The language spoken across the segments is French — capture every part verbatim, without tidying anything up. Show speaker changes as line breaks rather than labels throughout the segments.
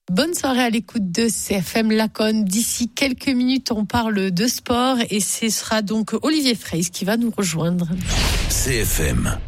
Bonne soirée à l'écoute de C F M Laconne. D'ici quelques minutes, on parle de sport et ce sera donc Olivier Freys qui va nous rejoindre.
C F M.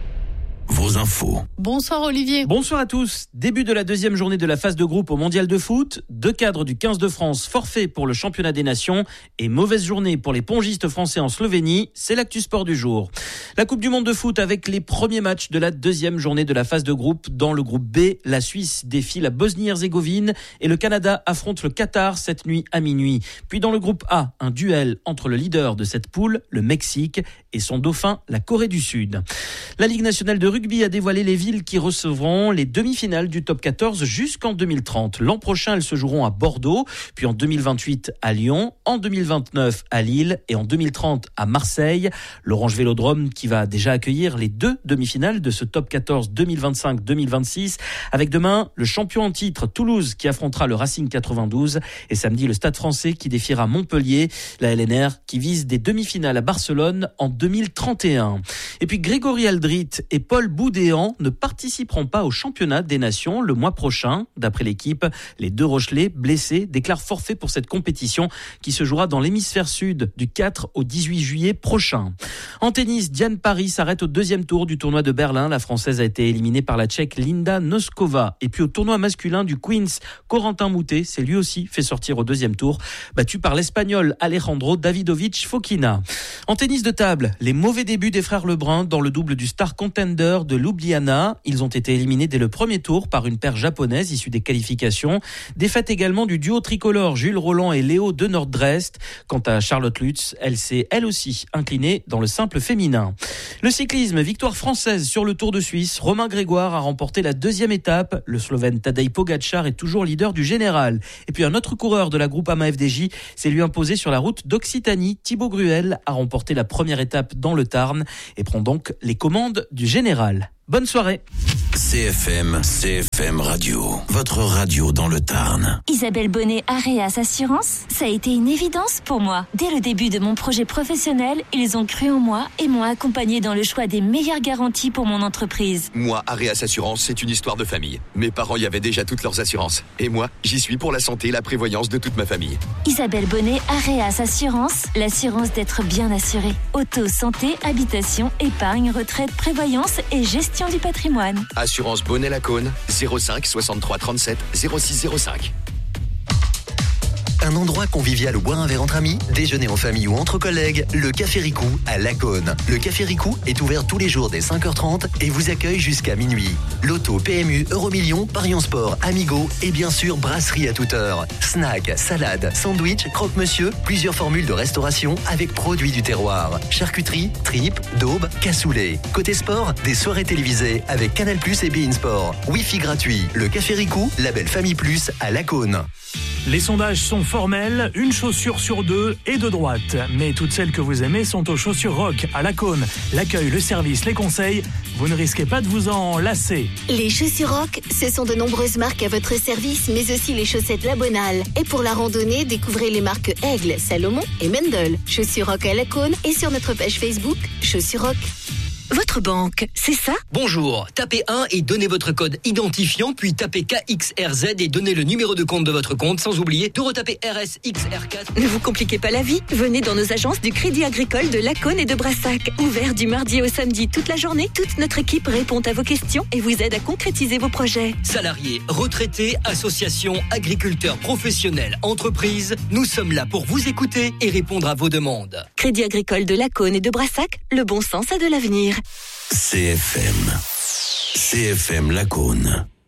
Vos infos.
Bonsoir Olivier.
Bonsoir à tous. Début de la deuxième journée de la phase de groupe au Mondial de foot. Deux cadres du quinze de France forfait pour le championnat des nations et mauvaise journée pour les pongistes français en Slovénie. C'est l'actu sport du jour. La Coupe du monde de foot avec les premiers matchs de la deuxième journée de la phase de groupe. Dans le groupe B, la Suisse défie la Bosnie-Herzégovine et le Canada affronte le Qatar cette nuit à minuit. Puis dans le groupe A, un duel entre le leader de cette poule, le Mexique, et son dauphin, la Corée du Sud. La Ligue nationale de rugby a dévoilé les villes qui recevront les demi-finales du top quatorze jusqu'en deux mille trente. L'an prochain, elles se joueront à Bordeaux, puis en deux mille vingt-huit à Lyon, en deux mille vingt-neuf à Lille et en deux mille trente à Marseille. L'Orange Vélodrome qui va déjà accueillir les deux demi-finales de ce top quatorze deux mille vingt-cinq deux mille vingt-six, avec demain le champion en titre Toulouse qui affrontera le Racing quatre-vingt-douze et samedi le Stade Français qui défiera Montpellier, la L N R qui vise des demi-finales à Barcelone en deux mille trente et un. Et puis Grégory Aldrit et Paul Boudéan ne participeront pas au championnat des nations le mois prochain. D'après l'équipe, les deux Rochelais blessés déclarent forfait pour cette compétition qui se jouera dans l'hémisphère sud du quatre au dix-huit juillet prochain. En tennis, Diane Paris s'arrête au deuxième tour du tournoi de Berlin. La Française a été éliminée par la Tchèque Linda Noskova. Et puis au tournoi masculin du Queens, Corentin Moutet s'est lui aussi fait sortir au deuxième tour, battu par l'Espagnol Alejandro Davidovich Fokina. En tennis de table, les mauvais débuts des frères Lebrun dans le double du Star Contender de Ljubljana. Ils ont été éliminés dès le premier tour par une paire japonaise issue des qualifications. Défaite également du duo tricolore Jules Roland et Léo de Nordrest. Quant à Charlotte Lutz, elle s'est elle aussi inclinée dans le simple féminin. Le cyclisme, victoire française sur le Tour de Suisse. Romain Grégoire a remporté la deuxième étape. Le Slovène Tadej Pogačar est toujours leader du général. Et puis un autre coureur de la Groupama F D J s'est lui imposé sur la route d'Occitanie. Thibaut Gruel a remporté la première étape dans le Tarn et prend donc les commandes du général. Bonne soirée.
C F M, C F M Radio, votre radio dans le Tarn.
Isabelle Bonnet, Areas Assurance, ça a été une évidence pour moi. Dès le début de mon projet professionnel, ils ont cru en moi et m'ont accompagné dans le choix des meilleures garanties pour mon entreprise.
Moi, Areas Assurance, c'est une histoire de famille. Mes parents y avaient déjà toutes leurs assurances. Et moi, j'y suis pour la santé et la prévoyance de toute ma famille.
Isabelle Bonnet, Areas Assurance, l'assurance d'être bien assuré. Auto, santé, habitation, épargne, retraite, prévoyance et gestion du patrimoine.
Assurance Bonnet-Lacaune, zéro cinq soixante-trois trente-sept zéro six zéro cinq.
Un endroit convivial où boire un verre entre amis, déjeuner en famille ou entre collègues, le Café Ricou à Laconne. Le Café Ricou est ouvert tous les jours dès cinq heures trente et vous accueille jusqu'à minuit. Loto, P M U, Euromillions, Parions Sport, Amigo et bien sûr brasserie à toute heure. Snack, salade, sandwich, croque-monsieur, plusieurs formules de restauration avec produits du terroir. Charcuterie, tripes, daube, cassoulet. Côté sport, des soirées télévisées avec Canal plus et beIN Sport. Wi-Fi gratuit. Le Café Ricou, label Famille Plus à Laconne.
Les sondages sont formels, une chaussure sur deux est de droite. Mais toutes celles que vous aimez sont aux chaussures rock à Laconne. L'accueil, le service, les conseils, vous ne risquez pas de vous en lasser.
Les chaussures rock, ce sont de nombreuses marques à votre service, mais aussi les chaussettes La Bonale. Et pour la randonnée, découvrez les marques Aigle, Salomon et Mendel. Chaussures rock à Laconne et sur notre page Facebook, Chaussures rock. Votre banque, c'est ça ?
Bonjour, tapez un et donnez votre code identifiant, puis tapez K X R Z et donnez le numéro de compte de votre compte, sans oublier de retaper R S X R quatre.
Ne vous compliquez pas la vie, venez dans nos agences du Crédit Agricole de Laconne et de Brassac. Ouvert du mardi au samedi toute la journée, toute notre équipe répond à vos questions et vous aide à concrétiser vos projets.
Salariés, retraités, associations, agriculteurs, professionnels, entreprises, nous sommes là pour vous écouter et répondre à vos demandes.
Crédit Agricole de Laconne et de Brassac, le bon sens a de l'avenir.
C F M. C F M Laconne.